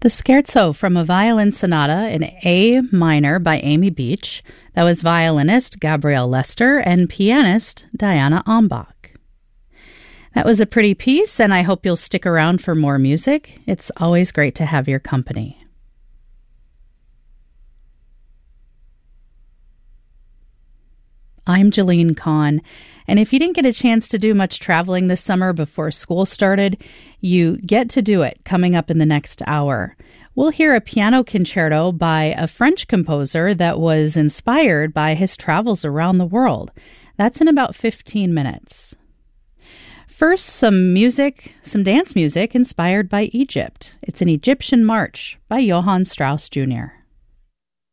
The Scherzo from a Violin Sonata in A minor by Amy Beach. That was violinist Gabrielle Lester and pianist Diana Ombach. That was a pretty piece, and I hope you'll stick around for more music. It's always great to have your company. I'm Jalene Kahn, and if you didn't get a chance to do much traveling this summer before school started, you get to do it coming up in the next hour. We'll hear a piano concerto by a French composer that was inspired by his travels around the world. That's in about 15 minutes. First, some dance music inspired by Egypt. It's an Egyptian march by Johann Strauss Jr.